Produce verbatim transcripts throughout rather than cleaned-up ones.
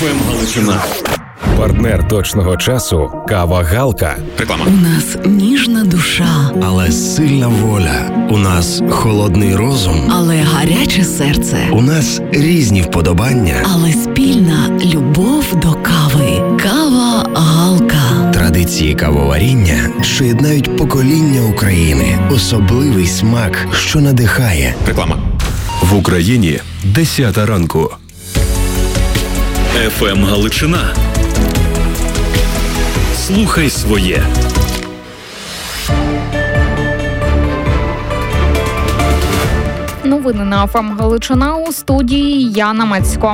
еф ем Галичина. Партнер точного часу – кава Галка. Реклама. У нас ніжна душа, але сильна воля. У нас холодний розум, але гаряче серце. У нас різні вподобання, але спільна любов до кави. Кава Галка. Традиції кавоваріння, що єднають покоління України. Особливий смак, що надихає. Реклама. В Україні десята ранку. еф ем Галичина. Слухай своє. Новини на еф ем Галичина, у студії Яна Мацько.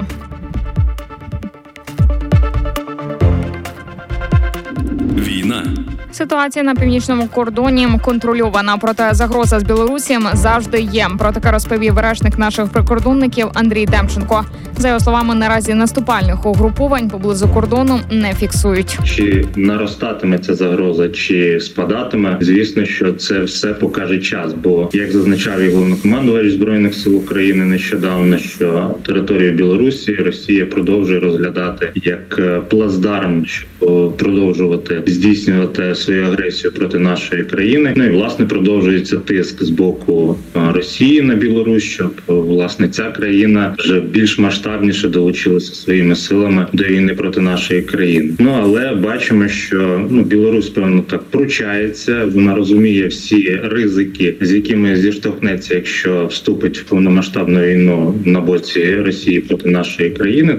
Війна. Ситуація на північному кордоні контрольована, проте загроза з Білорусі завжди є. Про таке розповів речник наших прикордонників Андрій Демченко. За його словами, наразі наступальних угруповань поблизу кордону не фіксують. Чи наростатиме ця загроза, чи спадатиме? Звісно, що це все покаже час. Бо, як зазначав і головнокомандувач Збройних сил України нещодавно, що територію Білорусі Росія продовжує розглядати як плацдарм, щоб продовжувати здійснювати свою агресію проти нашої країни. Ну і, власне, продовжується тиск з боку Росії на Білорусь, щоб, власне, ця країна вже більш масштабніше долучилася своїми силами до війни проти нашої країни. Ну, але бачимо, що ну, Білорусь, певно, так пручається, вона розуміє всі ризики, з якими зіштовхнеться, якщо вступить в повномасштабну війну на боці Росії проти нашої країни.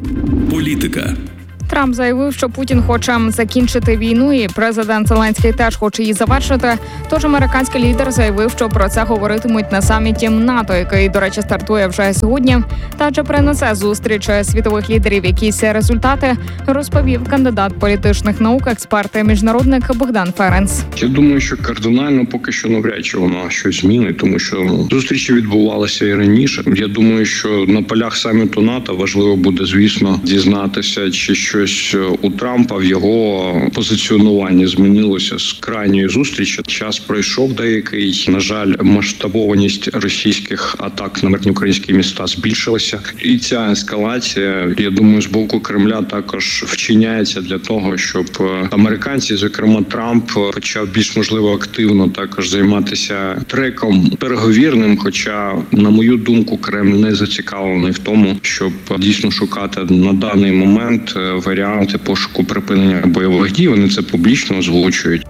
Політика. Трамп заявив, що Путін хоче закінчити війну, і президент Зеленський теж хоче її завершити. Тож американський лідер заявив, що про це говоритимуть на саміті НАТО, який, до речі, стартує вже сьогодні. Та чи принесе зустріч світових лідерів якісь результати, розповів кандидат політичних наук, експерт і міжнародник Богдан Ференц. Я думаю, що кардинально поки що навряд чи вона щось змінить, тому що зустрічі відбувалися і раніше. Я думаю, що на полях саміту НАТО важливо буде, звісно, дізнатися, чи щось у Трампа в його позиціонуванні змінилося з крайньої зустрічі. Час пройшов деякий. На жаль, масштабованість російських атак на мирні українські міста збільшилася. І ця ескалація, я думаю, з боку Кремля також вчиняється для того, щоб американці, зокрема Трамп, почав більш можливо активно також займатися треком переговірним. Хоча, на мою думку, Кремль не зацікавлений в тому, щоб дійсно шукати на даний момент варіанти пошуку припинення бойових дій. Вони це публічно озвучують.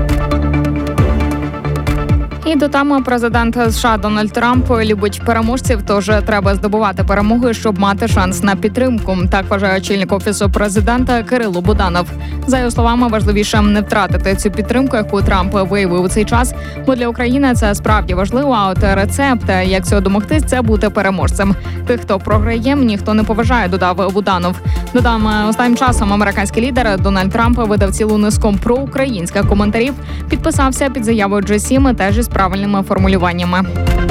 І до теми президент США Дональд Трамп любить переможців, тож треба здобувати перемоги, щоб мати шанс на підтримку. Так вважає очільник Офісу президента Кирило Буданов. За його словами, важливіше не втратити цю підтримку, яку Трамп виявив у цей час, бо для України це справді важливо, а от рецепт, як цього домогтись, це бути переможцем. Тих, хто програє, ніхто не поважає, додав Буданов. Додам, останнім часом американський лідер Дональд Трамп видав цілу низку проукраїнських коментарів, підписався під заявою джі сім теж із правильними формулюваннями.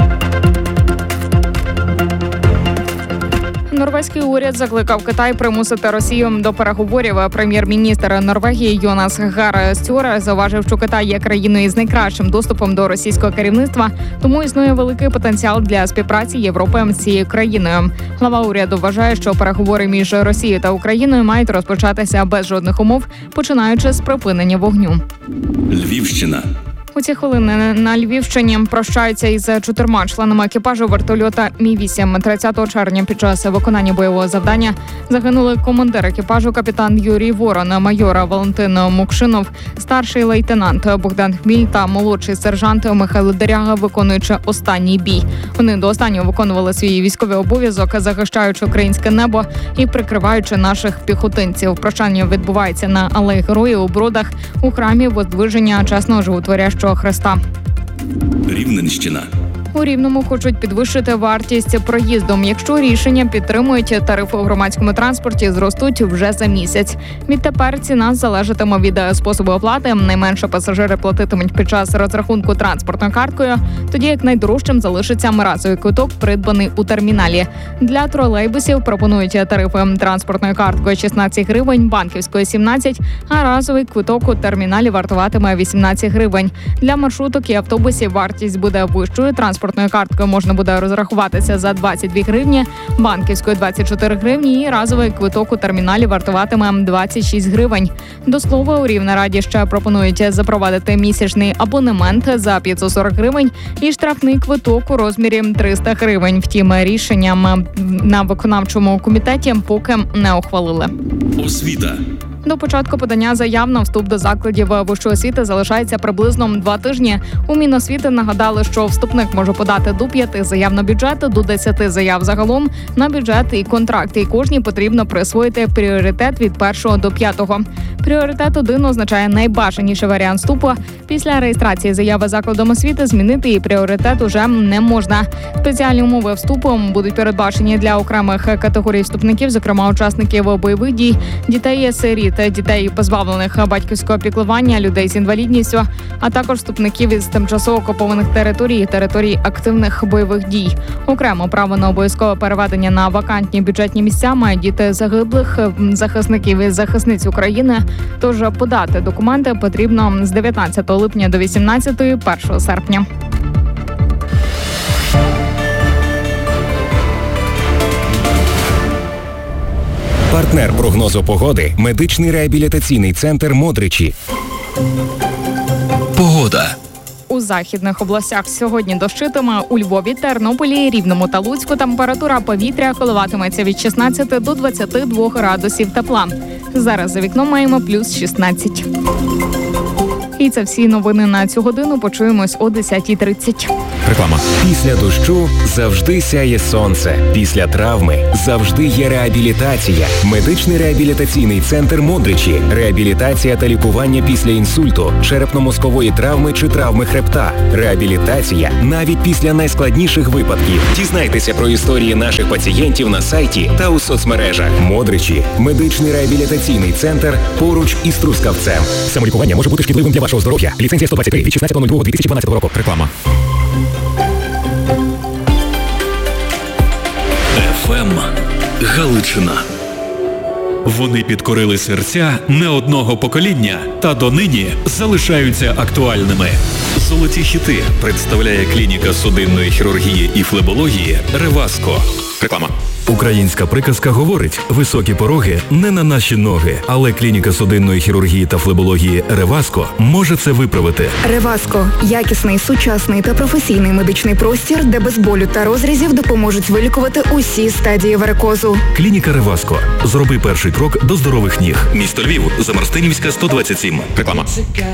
Норвезький уряд закликав Китай примусити Росію до переговорів. Прем'єр-міністр Норвегії Йонас Гар Стюр зауважив, що Китай є країною з найкращим доступом до російського керівництва, тому існує великий потенціал для співпраці Європи з цією країною. Глава уряду вважає, що переговори між Росією та Україною мають розпочатися без жодних умов, починаючи з припинення вогню. Львівщина. У ці хвилини на Львівщині прощаються із чотирма членами екіпажу вертольота Мі вісім. тридцятого червня під час виконання бойового завдання загинули командир екіпажу капітан Юрій Ворон, майор Валентин Мокшинов, старший лейтенант Богдан Хміль та молодший сержант Михайло Деряга, виконуючи останній бій. Вони до останнього виконували свій військовий обов'язок, захищаючи українське небо і прикриваючи наших піхотинців. Прощання відбувається на Алеї Героїв у Бродах у храмі Воздвиження Чесного Животворящого Христа. Рівненщина. У Рівному хочуть підвищити вартість проїзду. Якщо рішення підтримують, тарифи у громадському транспорті зростуть вже за місяць. Відтепер ціна залежатиме від способу оплати. Найменше пасажири платитимуть під час розрахунку транспортною карткою, тоді як найдорожчим залишиться разовий квиток, придбаний у терміналі. Для тролейбусів пропонують тарифи транспортною карткою шістнадцять гривень, банківською сімнадцять, а разовий квиток у терміналі вартуватиме вісімнадцять гривень. Для маршруток і автобусів вартість буде вищою, транспортною транспортною карткою можна буде розрахуватися за двадцять дві гривні, банківською двадцять чотири гривні і разовий квиток у терміналі вартуватиме двадцять шість гривень. До слова, у Рівнераді ще пропонують запровадити місячний абонемент за п'ятсот сорок гривень і штрафний квиток у розмірі триста гривень. Втім, рішенням на виконавчому комітеті поки не ухвалили. Освіта. До початку подання заяв на вступ до закладів вищої освіти залишається приблизно два тижні. У Міносвіти нагадали, що вступник може подати до п'яти заяв на бюджет, до десяти заяв загалом на бюджет і контракт. І кожній потрібно присвоїти пріоритет від першого до п'ятого. Пріоритет один означає найбажаніший варіант вступу. Після реєстрації заяви закладом освіти змінити її пріоритет уже не можна. Спеціальні умови вступу будуть передбачені для окремих категорій вступників, зокрема учасників бойових дій, дітей-сиріт, дітей, позбавлених батьківського піклування, людей з інвалідністю, а також вступників із тимчасово окупованих територій і територій активних бойових дій. Окремо право на обов'язкове переведення на вакантні бюджетні місця мають діти загиблих захисників і захисниць України. Тож подати документи потрібно з дев'ятнадцятого липня до вісімнадцятого першого серпня. Партнер прогнозу погоди – медичний реабілітаційний центр «Модричі». Погода. У західних областях сьогодні дощитиме. У Львові, Тернополі, Рівному та Луцьку температура повітря коливатиметься від шістнадцяти до двадцяти двох градусів тепла. Зараз за вікном маємо плюс шістнадцять. І це всі новини на цю годину. Почуємось о десятій тридцять. Реклама. Після дощу завжди сяє сонце. Після травми завжди є реабілітація. Медичний реабілітаційний центр «Модричі». Реабілітація та лікування після інсульту, черепно-мозкової травми чи травми хребта. Реабілітація навіть після найскладніших випадків. Дізнайтеся про історії наших пацієнтів на сайті та у соцмережах. «Модричі» – медичний реабілітаційний центр поруч із Трускавцем. Самолікування може бути шкідливим для вашого здоров'я. Ліцензія сто двадцять три від шістнадцятого лютого дві тисячі дванадцятого року. Реклама. еф ем Галичина. Вони підкорили серця не одного покоління та донині залишаються актуальними. Золоті хіти представляє клініка судинної хірургії і флебології «Реваско». Реклама. Українська приказка говорить: високі пороги не на наші ноги, але клініка судинної хірургії та флебології «Реваско» може це виправити. «Реваско» – якісний, сучасний та професійний медичний простір, де без болю та розрізів допоможуть вилікувати усі стадії варикозу. Клініка «Реваско». Зроби перший крок до здорових ніг. Місто Львів, Замарстинівська, сто двадцять сім. Реклама.